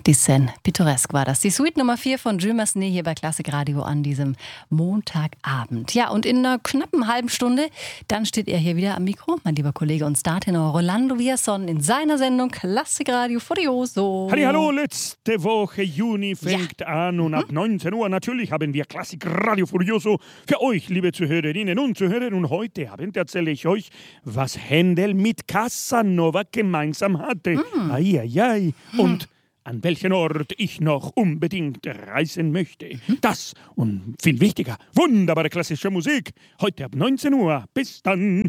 Dicen Pittoresk war das. Die Suite Nummer 4 von Jules Massenet hier bei Klassik Radio an diesem Montagabend. Ja, und in einer knappen halben Stunde, dann steht er hier wieder am Mikro, mein lieber Kollege und Startenor Rolando Villazón in seiner Sendung Klassik Radio Furioso. Hallo, letzte Woche Juni fängt an und ab 19 Uhr natürlich haben wir Klassik Radio Furioso für euch, liebe Zuhörerinnen und Zuhörer. Und heute Abend erzähle ich euch, was Händel mit Casanova gemeinsam hatte. Und an welchen Ort ich noch unbedingt reisen möchte. Das und viel wichtiger, wunderbare klassische Musik. Heute ab 19 Uhr. Bis dann.